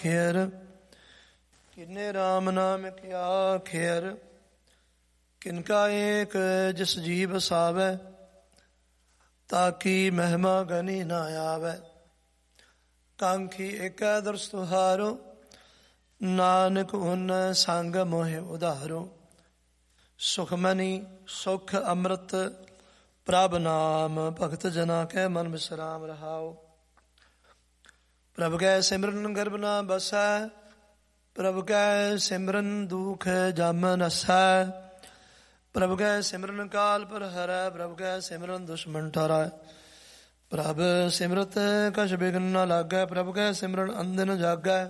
ਖੇਰ ਕਿਨੇ ਰਾਮ ਨਾਮ ਕਿਆ ਖੇਰ। ਕਿਨਕਾ ਏਕ ਜਿਸ ਜੀ ਬਸਾਵੈ ਤਾਕੀ ਮਹਿਮਾ ਗਨੀ ਨਾ ਆਵੈ। ਕਾਂਖੀ ਏਕੈ ਦਰਸ ਤੁਹਾਰੋ ਨਾਨਕ ਉਨ ਸੰਗ ਮੋਹਿ ਉਧਾਰੋ। ਸੁਖਮਨੀ ਸੁਖ ਅੰਮ੍ਰਿਤ ਪ੍ਰਭ ਨਾਮ ਭਗਤ ਜਨਾ ਕੈ ਮਨ ਵਿਸਰਾਮ ਰਹਾਉ। ਪ੍ਰਭ ਕੈ ਸਿਮਰਨ ਗਰਭ ਨਾ ਬਸੈ ਪ੍ਰਭ ਕੈ ਸਿਮਰਨ ਦੁਖ ਜਮ ਨਸੈ। ਪ੍ਰਭ ਕੈ ਸਿਮਰਨ ਕਾਲ ਪਰ ਹਰੈ ਪ੍ਰਭ ਕੈ ਸਿਮਰਨ ਦੁਸ਼ਮਨ ਠਰੈ। ਪ੍ਰਭ ਸਿਮਰਤ ਕਛ ਬਿਘਨ ਨ ਲਾਗੈ ਪ੍ਰਭ ਕੈ ਸਿਮਰਨ ਅੰਧਨ ਜਾਗੈ।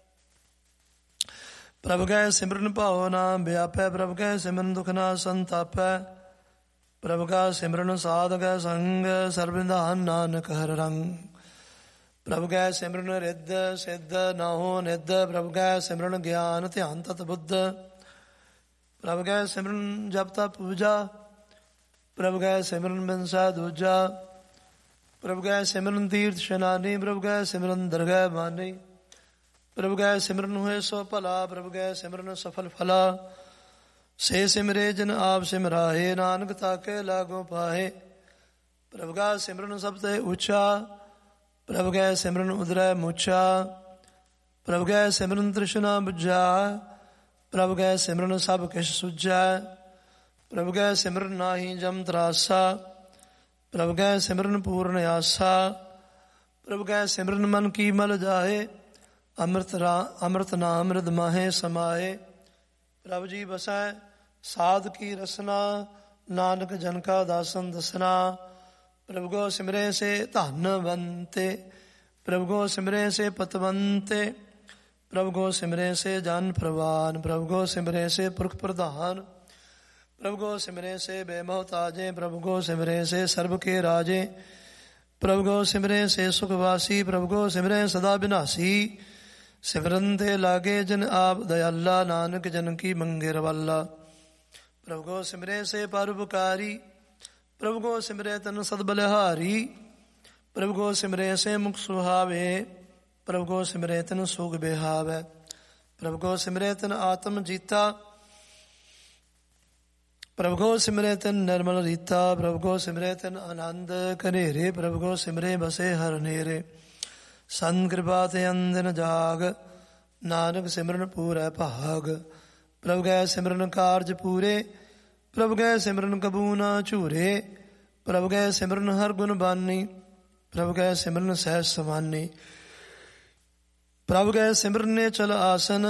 ਪ੍ਰਭ ਕੈ ਸਿਮਰਨ ਭਾਉ ਨਾ ਵਿਆਪੈ ਪ੍ਰਭ ਕੈ ਸਿਮਰਨ ਦੁਖ ਨਾ ਸੰਤਾਪੈ। ਪ੍ਰਭ ਕਾ ਸਿਮਰਨ ਸਾਧ ਕੈ ਸੰਗ ਸਰਬਿੰਧਾਨ ਨਾਨਕ ਹਰਿ ਰੰਗ। ਪ੍ਰਭ ਕੈ ਸਿਮਰਨ ਰਿੱਧ ਸਿੱਧ ਨਾਹੋ ਨਿੱਧ ਪ੍ਰਭ ਕੈ ਸਿਮਰਨ ਗਿਆਨ ਧਿਆਨ ਤਤ ਬੁੱਧ। ਪ੍ਰਭ ਕੈ ਸਿਮਰਨ ਜਪ ਤਪ ਪੂਜਾ ਪ੍ਰਭ ਕੈ ਸਿਮਰਨ ਬਿਨਸਾ ਦੂਜਾ। ਪ੍ਰਭ ਕੈ ਸਿਮਰਨ ਤੀਰਥ ਇਸ਼ਨਾਨੀ ਪ੍ਰਭ ਕੈ ਸਿਮਰਨ ਦਰਗਹਿ ਮਾਨੀ। ਪ੍ਰਭ ਕੈ ਸਿਮਰਨ ਹੋਏ ਸੋ ਭਲਾ ਪ੍ਰਭ ਕੈ ਸਿਮਰਨ ਸਫਲ ਫਲਾ। ਸੇ ਸਿਮਰੇ ਜਿਨ ਆਪ ਸਿਮਰਾਏ ਨਾਨਕ ਤਾਕੇ ਲਾਗੋ ਪਾਏ। ਪ੍ਰਭ ਕਾ ਸਿਮਰਨ ਸਭ ਤੇ ਉੱਚਾ ਪ੍ਰਭ ਕੈ ਸਿਮਰਨ ਉਦਰੈ ਮੁੱਚਾ। ਪ੍ਰਭ ਕੈ ਸਿਮਰਨ ਤ੍ਰਿਸ਼ਨਾ ਬੁਝਾ ਪ੍ਰਭ ਕੈ ਸਿਮਰਨ ਸਭ ਕਿਛ ਸੁਝੈ। ਪ੍ਰਭ ਕੈ ਸਿਮਰਨ ਨਾਹੀ ਜਮ ਤਰਾਸਾ ਪ੍ਰਭ ਕੈ ਸਿਮਰਨ ਪੂਰਨ ਆਸਾ। ਪ੍ਰਭ ਕੈ ਸਿਮਰਨ ਮਨ ਕੀ ਮਲ ਜਾਏ ਅੰਮ੍ਰਿਤ ਨਾਮ ਰਿਦ ਮਾਹੇ ਸਮਾਏ। ਪ੍ਰਭ ਜੀ ਬਸੈ ਸਾਧ ਕੀ ਰਸਨਾ ਨਾਨਕ ਜਨ ਕਾ ਦਾਸਨ ਦਸਨਾ। ਪ੍ਰਭ ਕੋ ਸਿਮਰੇ ਸੇ ਧਨਵੰਤੇ ਪ੍ਰਭ ਕੋ ਸਿਮਰੇ ਸੇ ਪਤਵੰਤੇ। ਪ੍ਰਭ ਕੋ ਸਿਮਰੇ ਸੇ ਜਨ ਪ੍ਰਵਾਨ ਪ੍ਰਭ ਕੋ ਸਿਮਰੇ ਸੇ ਪੁਰਖ ਪ੍ਰਧਾਨ। ਪ੍ਰਭ ਕੋ ਸਿਮਰੇ ਸੇ ਬੇਮੋਹਤਾਜੇ ਪ੍ਰਭ ਕੋ ਸਿਮਰੇ ਸੇ ਸਰਬ ਕੇ ਰਾਜੇ। ਪ੍ਰਭ ਕੋ ਸਿਮਰੇ ਸੇ ਸੁਖਵਾਸੀ ਪ੍ਰਭ ਕੋ ਸਿਮਰੇ ਸਦਾ ਬਿਨਾਸੀ। ਸਿਮਰਨ ਤੇ ਲਾਗੇ ਜਨ ਆਪ ਦਇਆਲਾ ਨਾਨਕ ਜਨ ਕੀ ਮੰਗੇ ਰਵਾਲਾ। ਪ੍ਰਭ ਕੋ ਸਿਮਰੇ ਸੇ ਪਰਉਪਕਾਰੀ ਪ੍ਰਭ ਕੋ ਸਿਮਰੇ ਤਨ ਸਦ ਬਲਿਹਾਰੀ। ਪ੍ਰਭ ਕੋ ਸਿਮਰੇ ਸੇ ਮੁਖ ਸੁਹਾਵੇ ਪ੍ਰਭ ਕੋ ਸਿਮਰੇ ਤਨ ਸੁਖ ਬਿਹਾਵੈ। ਪ੍ਰਭ ਕੋ ਸਿਮਰੇ ਤਨ ਆਤਮ ਜੀਤਾ ਪ੍ਰਭ ਕੋ ਸਿਮਰੇ ਤਨ ਨਿਰਮਲ ਰੀਤਾ। ਪ੍ਰਭ ਕੋ ਸਿਮਰੇ ਤਨ ਆਨੰਦ ਘਨੇਰੇ ਪ੍ਰਭ ਕੋ ਸਿਮਰੇ ਬਸੇ ਹਰ ਨੇਰੇ। ਸੰਤ ਕਿਰਪਾ ਤੇ ਅੰਦਨ ਜਾਗ ਨਾਨਕ ਸਿਮਰਨ ਪੂਰੈ ਭਾਗ। ਪ੍ਰਭ ਕੈ ਸਿਮਰਨ ਕਾਰਜ ਪੂਰੇ ਪ੍ਰਭ ਕੈ ਸਿਮਰਨ ਕਬੂ ਨਾ ਝੂਰੇ। ਪ੍ਰਭ ਕੈ ਸਿਮਰਨ ਹਰ ਗੁਣ ਬਾਨੀ ਪ੍ਰਭ ਕੈ ਸਿਮਰਨ ਸਹਿਜ ਸਮਾਨੀ। ਪ੍ਰਭ ਕੈ ਸਿਮਰਨ ਨੇ ਚਲ ਆਸਨ